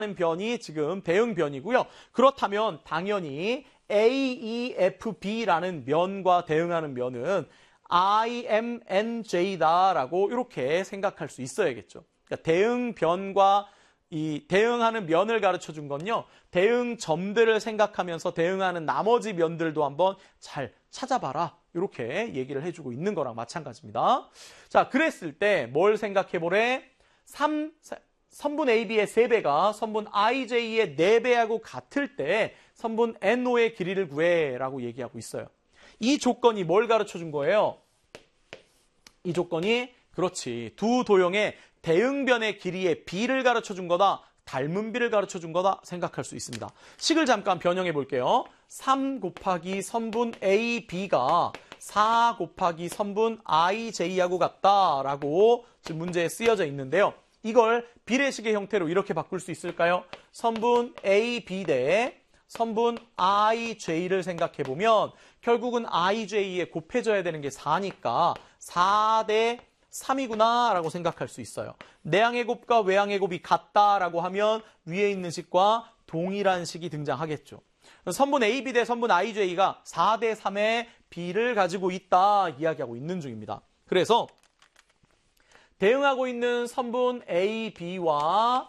변이 지금 대응변이고요. 그렇다면 당연히 AEFB라는 면과 대응하는 면은 IMNJ다라고 이렇게 생각할 수 있어야겠죠. 그러니까 대응변과 이 대응하는 면을 가르쳐 준 건요. 대응 점들을 생각하면서 대응하는 나머지 면들도 한번 잘 찾아봐라. 이렇게 얘기를 해주고 있는 거랑 마찬가지입니다. 자, 그랬을 때 뭘 생각해 보래? 선분 AB의 3배가 선분 IJ의 4배하고 같을 때 선분 NO의 길이를 구해라고 얘기하고 있어요. 이 조건이 뭘 가르쳐 준 거예요? 이 조건이 그렇지. 두 도형의 대응변의 길이의 B를 가르쳐 준 거다. 닮은 B를 가르쳐 준 거다 생각할 수 있습니다. 식을 잠깐 변형해 볼게요. 3 곱하기 선분 AB가 4 곱하기 선분 IJ하고 같다라고 지금 문제에 쓰여져 있는데요. 이걸 비례식의 형태로 이렇게 바꿀 수 있을까요? 선분 AB 대 선분 IJ를 생각해 보면 결국은 IJ에 곱해져야 되는 게 4니까 4 대 3이구나 라고 생각할 수 있어요. 내항의 곱과 외항의 곱이 같다라고 하면 위에 있는 식과 동일한 식이 등장하겠죠. 선분 AB 대 선분 IJ가 4 대 3의 B를 가지고 있다 이야기하고 있는 중입니다. 그래서 대응하고 있는 선분 AB와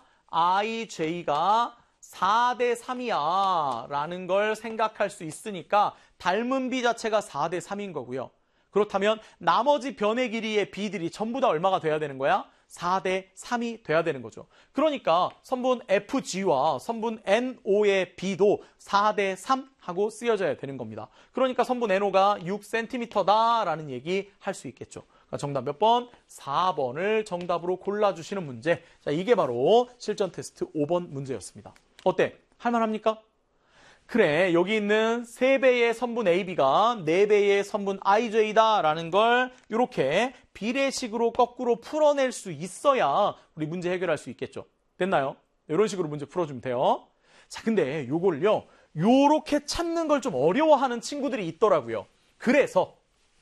IJ가 4 대 3이야 라는 걸 생각할 수 있으니까 닮은 B 자체가 4 대 3인 거고요. 그렇다면 나머지 변의 길이의 B들이 전부 다 얼마가 돼야 되는 거야? 4 대 3이 돼야 되는 거죠. 그러니까 선분 FG와 선분 NO의 B도 4 대 3 하고 쓰여져야 되는 겁니다. 그러니까 선분 NO가 6cm다라는 얘기 할 수 있겠죠. 그러니까 정답 몇 번? 4번을 정답으로 골라주시는 문제. 자, 이게 바로 실전 테스트 5번 문제였습니다. 어때? 할만합니까? 그래, 여기 있는 3배의 선분 AB가 4배의 선분 IJ다라는 걸 이렇게 비례식으로 거꾸로 풀어낼 수 있어야 우리 문제 해결할 수 있겠죠. 됐나요? 이런 식으로 문제 풀어주면 돼요. 자, 근데 요걸요, 요렇게 찾는 걸 좀 어려워하는 친구들이 있더라고요. 그래서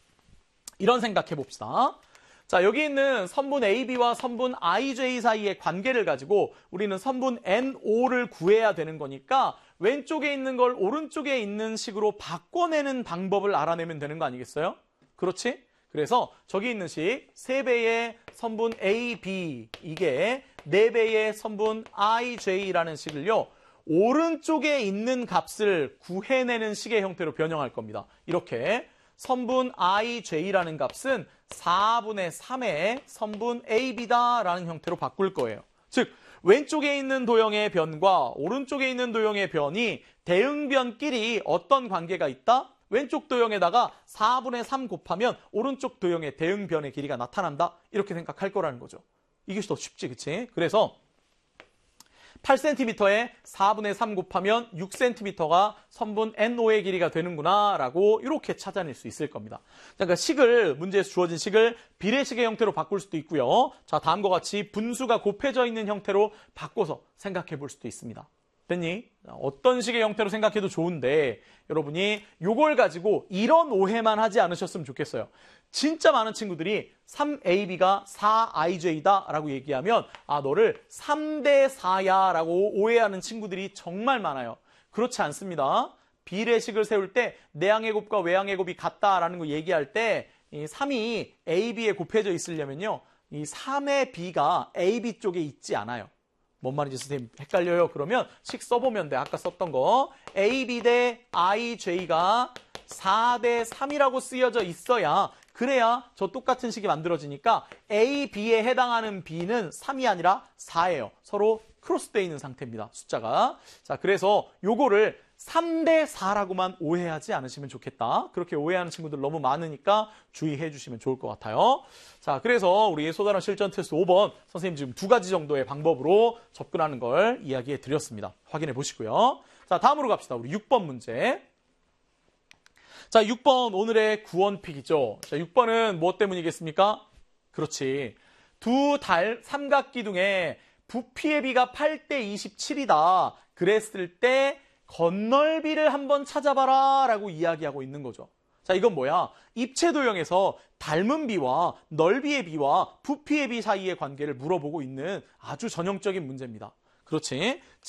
이런 생각해 봅시다. 자, 여기 있는 선분 AB와 선분 IJ 사이의 관계를 가지고 우리는 선분 NO를 구해야 되는 거니까 왼쪽에 있는 걸 오른쪽에 있는 식으로 바꿔내는 방법을 알아내면 되는 거 아니겠어요? 그렇지? 그래서 저기 있는 식 3배의 선분 AB 이게 4배의 선분 IJ라는 식을요. 오른쪽에 있는 값을 구해내는 식의 형태로 변형할 겁니다. 이렇게 선분 IJ라는 값은 4분의 3의 선분 AB다라는 형태로 바꿀 거예요. 즉 왼쪽에 있는 도형의 변과 오른쪽에 있는 도형의 변이 대응변끼리 어떤 관계가 있다? 왼쪽 도형에다가 4분의 3 곱하면 오른쪽 도형의 대응변의 길이가 나타난다. 이렇게 생각할 거라는 거죠. 이게 더 쉽지, 그치? 그래서 8cm에 4분의 3 곱하면 6cm가 선분 NO의 길이가 되는구나 라고 이렇게 찾아낼 수 있을 겁니다. 그러니까 식을, 문제에서 주어진 식을 비례식의 형태로 바꿀 수도 있고요. 자, 다음과 같이 분수가 곱해져 있는 형태로 바꿔서 생각해 볼 수도 있습니다. 됐니? 어떤 식의 형태로 생각해도 좋은데 여러분이 요걸 가지고 이런 오해만 하지 않으셨으면 좋겠어요. 진짜 많은 친구들이 3AB가 4IJ다 라고 얘기하면 아, 너를 3대 4야 라고 오해하는 친구들이 정말 많아요. 그렇지 않습니다. 비례식을 세울 때 내항의 곱과 외항의 곱이 같다라는 거 얘기할 때 이 3이 AB에 곱해져 있으려면요. 이 3의 B가 AB 쪽에 있지 않아요. 뭔 말인지 선생님 헷갈려요? 그러면 식 써보면 돼. 아까 썼던 거. AB 대 IJ가 4 대 3이라고 쓰여져 있어야 그래야 저 똑같은 식이 만들어지니까 A, B에 해당하는 B는 3이 아니라 4예요. 서로 크로스되어 있는 상태입니다. 숫자가. 자, 그래서 요거를 3대 4라고만 오해하지 않으시면 좋겠다. 그렇게 오해하는 친구들 너무 많으니까 주의해 주시면 좋을 것 같아요. 자, 그래서 우리 소단원 실전 테스트 5번 선생님 지금 2가지 정도의 방법으로 접근하는 걸 이야기해 드렸습니다. 확인해 보시고요. 자, 다음으로 갑시다. 우리 6번 문제. 자, 6번 오늘의 구원픽이죠. 자, 6번은 무엇 때문이겠습니까? 그렇지. 삼각기둥에 부피의 비가 8대 27이다. 그랬을 때 건널비를 한번 찾아봐라 라고 이야기하고 있는 거죠. 자, 이건 뭐야? 입체도형에서 닮은 비와 넓이의 비와 부피의 비 사이의 관계를 물어보고 있는 아주 전형적인 문제입니다. 그렇지.